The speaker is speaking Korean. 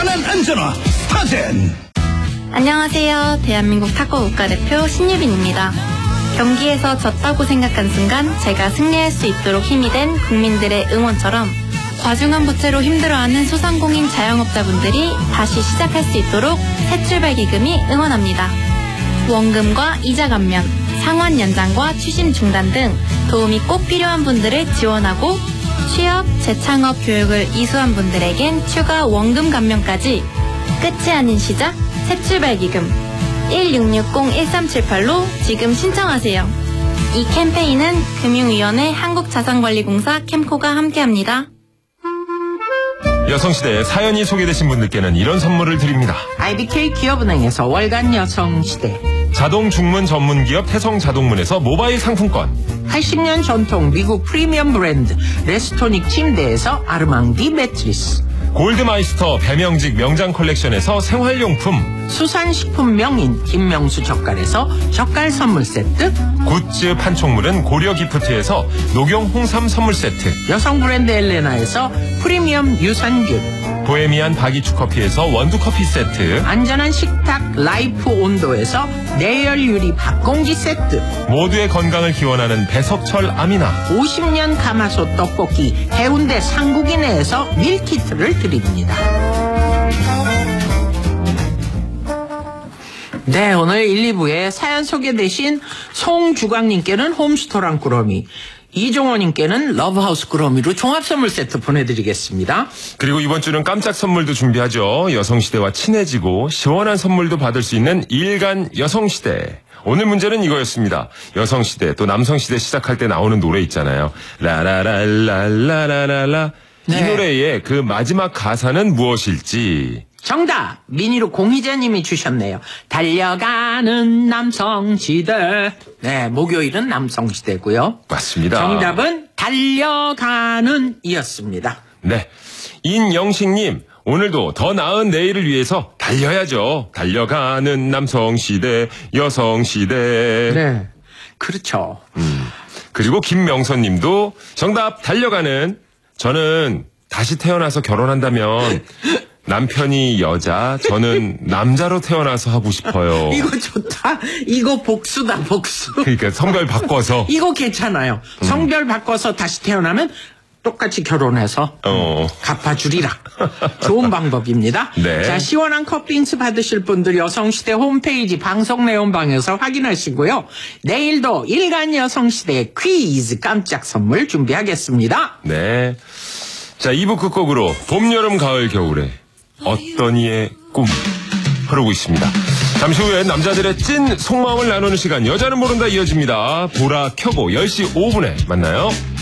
편한 안전화 스타젠. 안녕하세요. 대한민국 탁구 국가대표 신유빈입니다. 경기에서 졌다고 생각한 순간 제가 승리할 수 있도록 힘이 된 국민들의 응원처럼 과중한 부채로 힘들어하는 소상공인 자영업자분들이 다시 시작할 수 있도록 새출발 기금이 응원합니다. 원금과 이자 감면, 상환 연장과 추심 중단 등 도움이 꼭 필요한 분들을 지원하고 취업, 재창업 교육을 이수한 분들에겐 추가 원금 감면까지 끝이 아닌 시작, 새출발 기금 1660-1378로 지금 신청하세요. 이 캠페인은 금융위원회 한국자산관리공사 캠코가 함께합니다. 여성시대에 사연이 소개되신 분들께는 이런 선물을 드립니다. IBK 기업은행에서 월간 여성시대, 자동 중문 전문기업 태성자동문에서 모바일 상품권, 80년 전통 미국 프리미엄 브랜드 레스토닉 침대에서 아르망디 매트리스, 골드마이스터 배명직 명장 컬렉션에서 생활용품, 수산식품 명인 김명수 젓갈에서 젓갈 선물 세트, 굿즈 판촉물은 고려기프트에서 녹용 홍삼 선물 세트, 여성 브랜드 엘레나에서 프리미엄 유산균, 보헤미안 바기추커피에서 원두커피 세트, 안전한 식탁 라이프 온도에서 내열 유리 밥공기 세트, 모두의 건강을 기원하는 배석철 아미나, 50년 가마솥 떡볶이 해운대 상국인회에서 밀키트를 드립니다. 네, 오늘 1, 2부에 사연 소개되신 송주광님께는 홈스토랑 꾸러미, 이종호님께는 러브하우스 꾸러미로 종합선물 세트 보내드리겠습니다. 그리고 이번 주는 깜짝 선물도 준비하죠. 여성시대와 친해지고 시원한 선물도 받을 수 있는 일간 여성시대. 오늘 문제는 이거였습니다. 여성시대 또 남성시대 시작할 때 나오는 노래 있잖아요. 라라랄랄라라라라. 네. 이 노래의 그 마지막 가사는 무엇일지. 정답! 미니로 공희재님이 주셨네요. 달려가는 남성시대. 네, 목요일은 남성시대고요. 맞습니다. 정답은 달려가는 이었습니다. 네. 인영식님, 오늘도 더 나은 내일을 위해서 달려야죠. 달려가는 남성시대, 여성시대. 네, 그렇죠. 그리고 김명선님도 정답 달려가는, 저는 다시 태어나서 결혼한다면 남편이 여자, 저는 남자로 태어나서 하고 싶어요. 이거 좋다. 이거 복수다, 복수. 그러니까 성별 바꿔서. 이거 괜찮아요. 성별 바꿔서 다시 태어나면 똑같이 결혼해서 갚아주리라. 좋은 방법입니다. 네. 자, 시원한 커피인스 받으실 분들 여성시대 홈페이지 방송 내용방에서 확인하시고요. 내일도 일간 여성시대 퀴즈 깜짝 선물 준비하겠습니다. 네. 자, 2부 끝곡으로 봄, 여름, 가을, 겨울에 어떤 이의 꿈 흐르고 있습니다. 잠시 후에 남자들의 찐 속마음을 나누는 시간 여자는 모른다 이어집니다. 보라 켜고 10시 5분에 만나요.